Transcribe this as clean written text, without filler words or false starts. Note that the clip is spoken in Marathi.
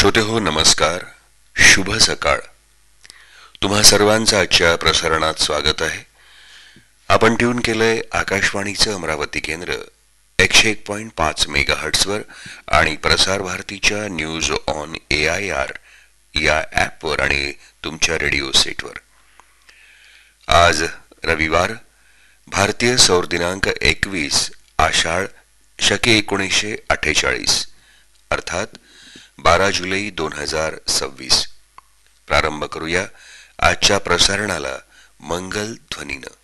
श्रोते हो नमस्कार, शुभ सकाळ. तुम्हा सर्वांचं आजच्या प्रसारणात स्वागत आहे. आपण ट्यून केलंय आकाशवाणीचं अमरावती केंद्र 101.5 मेगाहर्ट्झवर आणि प्रसार भारतीच्या न्यूज ऑन AIR या ॲपवर आणि तुमच्या रेडिओ सेटवर. आज रविवार, भारतीय सौर दिनांक 21 आषाढ शके 1948 अर्थात 12 जुलै 2026. प्रारंभ करूया आजच्या प्रसारणाला मंगल ध्वनीनं.